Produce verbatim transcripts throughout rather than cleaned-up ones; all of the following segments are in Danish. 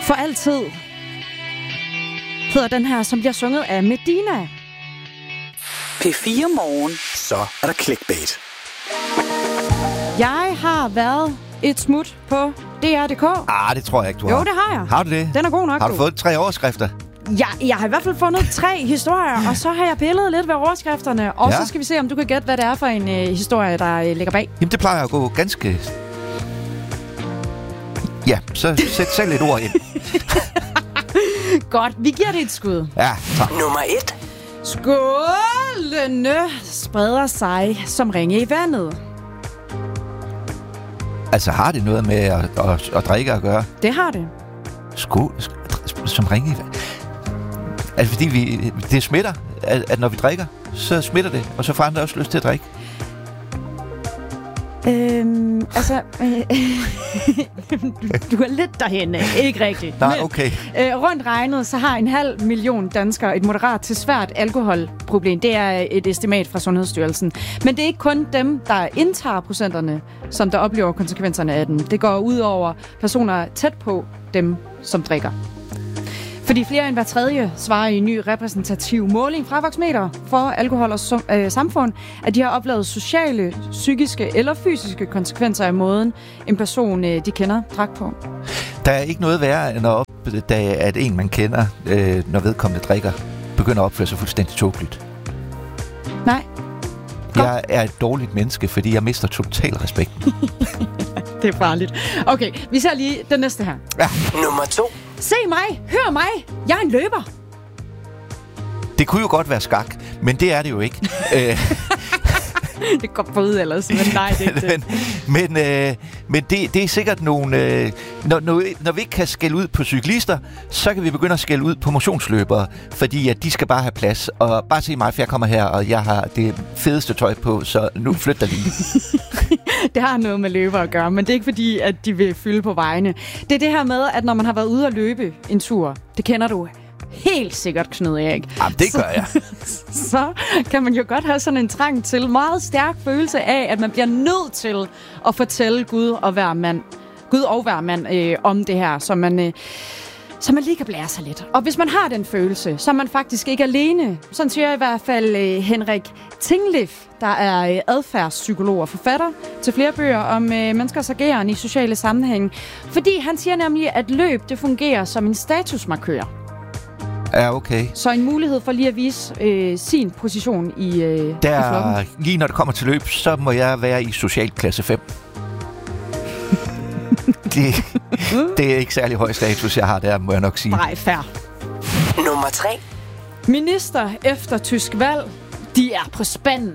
For altid hedder den her, som bliver sunget af Medina. P fire Morgen. Så er der clickbait. Jeg har været et smut på D R punktum d k. Ah, det tror jeg ikke, du har. Jo, det har jeg. Har du det? Den er god nok. Har du fået tre overskrifter? Ja, jeg har i hvert fald fundet tre historier, og så har jeg pillet lidt ved overskrifterne. Og Ja. så skal vi se, om du kan gætte, hvad det er for en øh, historie, der øh, ligger bag. Jamen, det plejer at gå ganske... Ja, så sæt selv et ord ind. Godt, vi giver det et skud. Ja, tak. Nummer et. Skålene spreder sig som ringe i vandet. Altså, har det noget med at, at, at drikke at gøre? Det har det. Skål, sk- som ringe i vand. Altså, fordi vi, det smitter, at, at når vi drikker, så smitter det, og så får andre også lyst til at drikke. Øhm, altså, øh, du, du er lidt derhenne, ikke rigtigt. Nej, Men, okay. øh, rundt regnet, så har en halv million danskere et moderat til svært alkoholproblem. Det er et estimat fra Sundhedsstyrelsen. Men det er ikke kun dem, der indtager procenterne, som der oplever konsekvenserne af den. Det går ud over personer tæt på dem, som drikker. Fordi flere end hver tredje svarer i en ny repræsentativ måling fra Voxmeter for alkohol og som, øh, samfund, at de har oplevet sociale, psykiske eller fysiske konsekvenser af måden, en person, øh, de kender, drak på. Der er ikke noget værre end at opdage, at en, man kender, øh, når vedkommende drikker, begynder at opføre sig fuldstændig tåbeligt. Nej. Godt. Jeg er et dårligt menneske, fordi jeg mister total respekt. Det er farligt. Okay, vi ser lige den næste her. Ja. Nummer to. Se mig, hør mig, jeg er en løber. Det kunne jo godt være skak, men det er det jo ikke. øh, Det går på ud ellers, men nej, det er ikke det. men men, øh, men det, det er sikkert nogle... Øh, når, når, når vi ikke kan skælde ud på cyklister, så kan vi begynde at skælde ud på motionsløbere, fordi at de skal bare have plads. Og bare se mig, for jeg kommer her, og jeg har det fedeste tøj på, så nu flytter de. Det har noget med løber at gøre, men det er ikke fordi, at de vil fylde på vejene. Det er det her med, at når man har været ude at løbe en tur, det kender du helt sikkert, Knud Erik. Jamen, det gør jeg. Så kan man jo godt have sådan en trang til, meget stærk følelse af, at man bliver nødt til at fortælle Gud og hver mand, Gud og hver mand øh, om det her, så man, øh, så man lige kan blære sig lidt. Og hvis man har den følelse, så er man faktisk ikke alene. Sådan siger i hvert fald øh, Henrik Tinglif, der er øh, adfærdspsykolog og forfatter til flere bøger om øh, menneskers ageren i sociale sammenhænge. Fordi han siger nemlig, at løb det fungerer som en statusmarkør. Ja, okay. Så en mulighed for lige at vise øh, sin position i, øh, i flokken. Der, lige når det kommer til løb, så må jeg være i socialklasse fem. det, det er ikke særlig høj status, jeg har der, må jeg nok sige. Nej, fair. Nummer tre. Minister efter tysk valg, de er på spanden.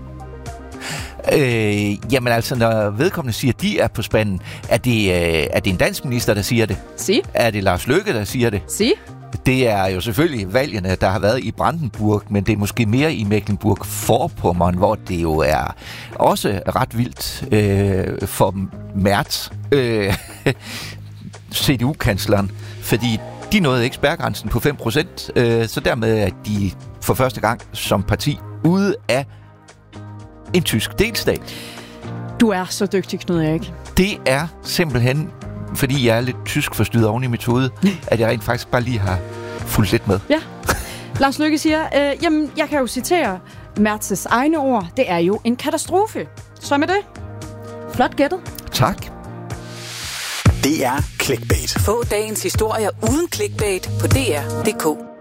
Øh, jamen altså, når vedkommende siger, at de er på spanden, er det, øh, er det en dansk minister, der siger det? Sig. Er det Lars Løkke, der siger det? Sig. Det er jo selvfølgelig valgene, der har været i Brandenburg, men det er måske mere i Mecklenburg-Vorpommern, hvor det jo er også ret vildt øh, for Merz, øh, C D U-kansleren, fordi de nåede ikke spærregrænsen på fem procent, øh, så dermed er de for første gang som parti ude af en tysk delstat. Du er så dygtig, Knud Erik. Det er simpelthen, fordi jeg er lidt tysk forstyrret oven i mit hoved, at jeg rent faktisk bare lige har fulgt lidt med. Ja. Lars Løkke siger, øh, jamen, jeg kan jo citere Mertz's egne ord. Det er jo en katastrofe. Så med det. Flot gættet. Tak. Det er clickbait. Få dagens historier uden clickbait på D R punktum d k.